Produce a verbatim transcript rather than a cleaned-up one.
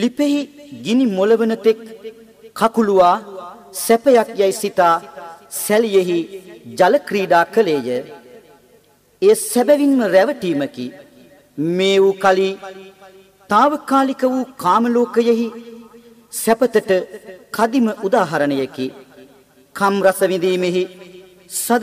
ලිපෙහි ගිනි මොළවන තෙක් කකුලුවා සැපයක් යයි සිතා සැලියෙහි ජල ක්‍රීඩා කළේය. එය සැබවින්ම රැවටීමකි. මේ වූ කලී తాවකාලික වූ කාම ලෝකයෙහි සැපතට කදිම උදාහරණයකි. කම් රස විඳීමෙහි